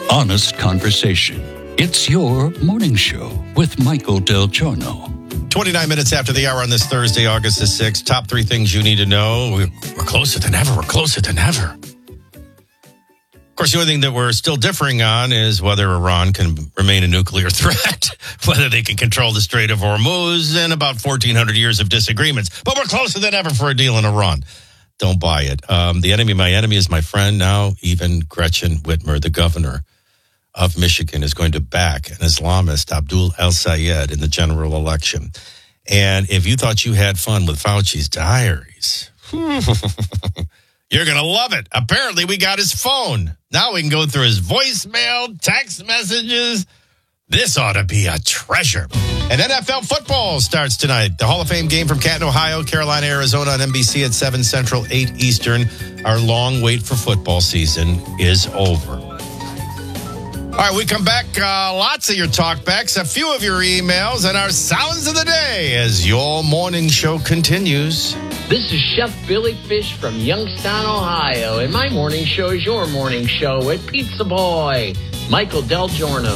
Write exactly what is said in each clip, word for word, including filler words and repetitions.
honest conversation. It's your morning show with Michael Del Giorno. twenty-nine minutes after the hour on this Thursday, August the sixth. Top three things you need to know. We're, we're closer than ever. We're closer than ever. Of course, the only thing that we're still differing on is whether Iran can remain a nuclear threat, whether they can control the Strait of Hormuz, and about fourteen hundred years of disagreements. But we're closer than ever for a deal in Iran. Don't buy it. Um, the enemy, my enemy is my friend. Now, even Gretchen Whitmer, the governor of Michigan, is going to back an Islamist, Abdul El-Sayed, in the general election. And if you thought you had fun with Fauci's diaries, you're going to love it. Apparently, we got his phone. Now we can go through his voicemail, text messages. This ought to be a treasure. And N F L football starts tonight. The Hall of Fame game from Canton, Ohio, Carolina, Arizona on N B C at seven Central, eight Eastern. Our long wait for football season is over. All right, we come back. Uh, lots of your talkbacks, a few of your emails, and our sounds of the day as your morning show continues. This is Chef Billy Fish from Youngstown, Ohio, and my morning show is your morning show with Pizza Boy, Michael Del Giorno.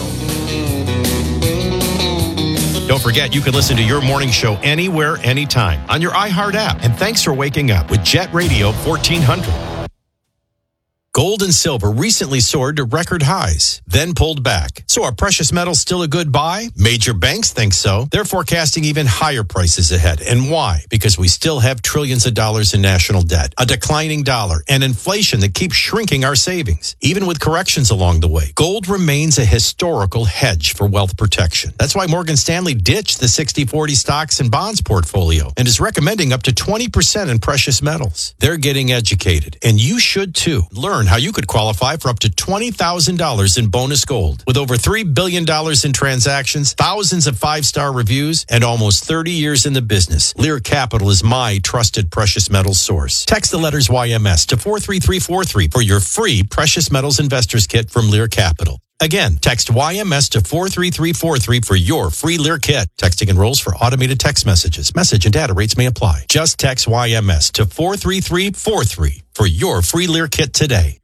Don't forget, you can listen to your morning show anywhere, anytime on your iHeart app. And thanks for waking up with Jet Radio fourteen hundred. Gold and silver recently soared to record highs, then pulled back. So are precious metals still a good buy? Major banks think so. They're forecasting even higher prices ahead. And why? Because we still have trillions of dollars in national debt, a declining dollar, and inflation that keeps shrinking our savings. Even with corrections along the way, gold remains a historical hedge for wealth protection. That's why Morgan Stanley ditched the sixty forty stocks and bonds portfolio and is recommending up to twenty percent in precious metals. They're getting educated, and you should too. Learn how you could qualify for up to twenty thousand dollars in bonus gold. With over three billion dollars in transactions, thousands of five-star reviews, and almost thirty years in the business, Lear Capital is my trusted precious metals source. Text the letters Y M S to four three three four three for your free Precious Metals Investors Kit from Lear Capital. Again, text Y M S to four three three four three for your free Lear kit. Texting enrolls for automated text messages. Message and data rates may apply. Just text Y M S to four three three four three for your free Lear kit today.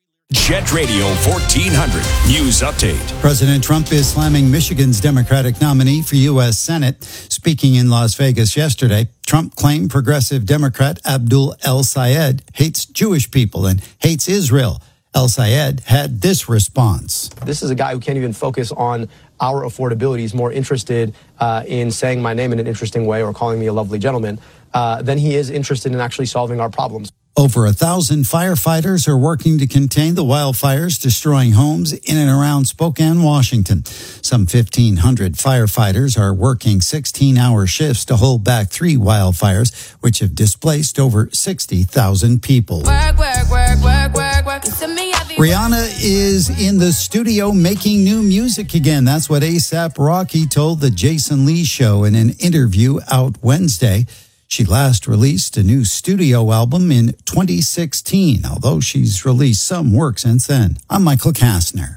Jet Radio fourteen hundred News Update. President Trump is slamming Michigan's Democratic nominee for U S Senate. Speaking in Las Vegas yesterday, Trump claimed progressive Democrat Abdul El-Sayed hates Jewish people and hates Israel. El-Sayed had this response. This is a guy who can't even focus on our affordability. He's more interested uh, in saying my name in an interesting way or calling me a lovely gentleman uh, than he is interested in actually solving our problems. Over a thousand firefighters are working to contain the wildfires destroying homes in and around Spokane, Washington. Some fifteen hundred firefighters are working sixteen-hour shifts to hold back three wildfires, which have displaced over sixty thousand people. Work, work, work, work, work, work. Rihanna is in the studio making new music again. That's what A$AP Rocky told the Jason Lee Show in an interview out Wednesday. She last released a new studio album in twenty sixteen, although she's released some work since then. I'm Michael Kastner.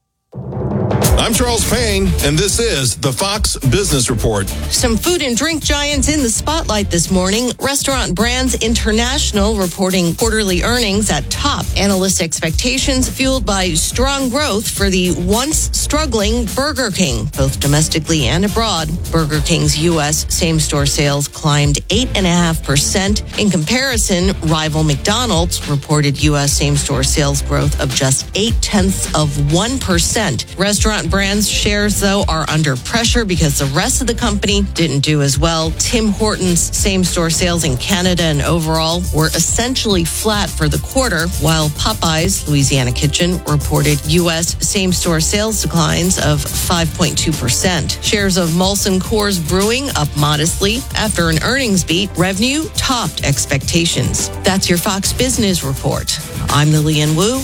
I'm Charles Payne, and this is the Fox Business Report. Some food and drink giants in the spotlight this morning. Restaurant Brands International reporting quarterly earnings at top analyst expectations, fueled by strong growth for the once struggling Burger King, both domestically and abroad. Burger King's U S same-store sales climbed eight point five percent. In comparison, rival McDonald's reported U S same-store sales growth of just eight tenths of one percent. Restaurant Brands shares, though, are under pressure because the rest of the company didn't do as well. Tim Hortons same-store sales in Canada and overall were essentially flat for the quarter, while Popeyes Louisiana Kitchen reported U S same-store sales declines of five point two percent. Shares of Molson Coors Brewing up modestly after an earnings beat. Revenue topped expectations. That's your Fox Business Report. I'm Lillian Wu.